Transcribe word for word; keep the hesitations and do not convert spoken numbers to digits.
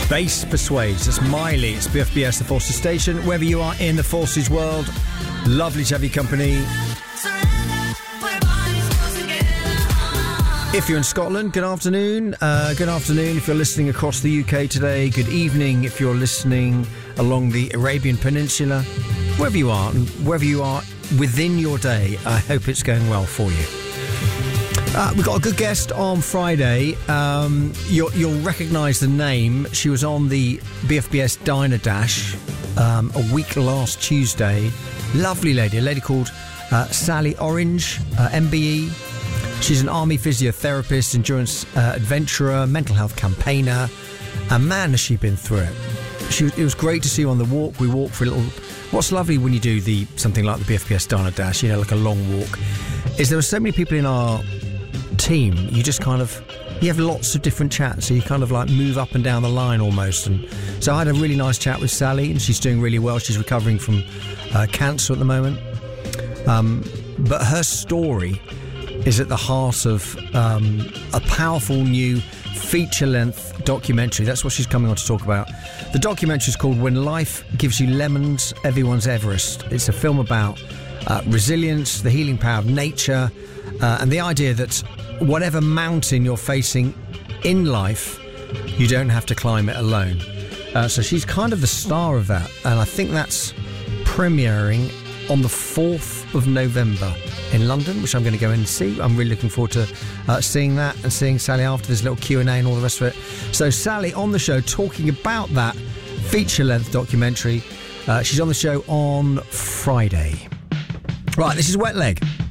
Bass Persuades. That's Miley. It's B F B S, the Forces Station. Wherever you are in the Forces world, lovely to have your company. If you're in Scotland, good afternoon. Uh, good afternoon if you're listening across the U K today. Good evening if you're listening along the Arabian Peninsula. Wherever you are, and wherever you are within your day, I hope it's going well for you. Uh, we've got a good guest on Friday. Um, you'll, you'll recognise the name. She was on the B F B S Diner Dash um, a week last Tuesday. Lovely lady, a lady called uh, Sally Orange, uh, M B E. She's an army physiotherapist, endurance uh, adventurer, mental health campaigner, and man, has she been through it. She, it was great to see her on the walk. We walked for a little. What's lovely when you do the something like the B F B S Diner Dash, you know, like a long walk, is there are so many people in our team. You just kind of you have lots of different chats, so you kind of like move up and down the line almost. And so I had a really nice chat with Sally, and she's doing really well. She's recovering from uh, cancer at the moment, um, but her story is at the heart of um, a powerful new feature-length documentary. That's what she's coming on to talk about. The documentary is called When Life Gives You Lemons, Everyone's Everest. It's a film about uh, resilience, the healing power of nature, uh, and the idea that whatever mountain you're facing in life, you don't have to climb it alone. Uh, so she's kind of the star of that, and I think that's premiering on the fourth of November in London, which I'm going to go in and see. I'm really looking forward to uh, seeing that and seeing Sally after this little Q and A and all the rest of it. So Sally on the show talking about that feature-length documentary. Uh, she's on the show on Friday. Right, this is Wet Leg.